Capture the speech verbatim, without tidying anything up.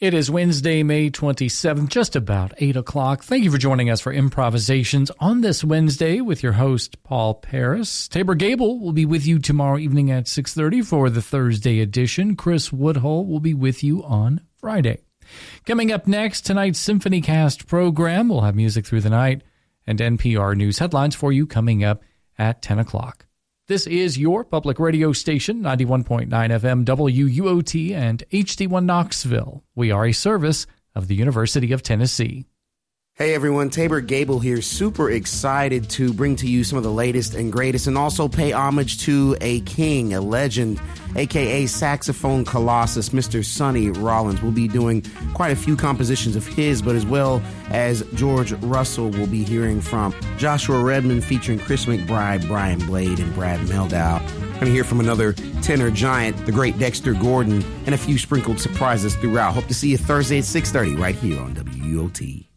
It is Wednesday, May twenty-seventh, just about eight o'clock. Thank you for joining us for Improvisations on this Wednesday with your host, Paul Paris. Tabor Gable will be with you tomorrow evening at six thirty for the Thursday edition. Chris Woodhull will be with you on Friday. Coming up next, tonight's Symphony Cast program. We'll have music through the night and N P R News headlines for you coming up at ten o'clock. This is your public radio station, ninety-one point nine F M, W U O T, and H D one Knoxville. We are a service of the University of Tennessee. Hey everyone, Tabor Gable here. Super excited to bring to you some of the latest and greatest and also pay homage to a king, a legend, a k a saxophone colossus, Mister Sonny Rollins. We'll be doing quite a few compositions of his, but as well as George Russell, we'll be hearing from Joshua Redman featuring Chris McBride, Brian Blade, and Brad Meldow. We're going to hear from another tenor giant, the great Dexter Gordon, and a few sprinkled surprises throughout. Hope to see you Thursday at six thirty right here on W U O T.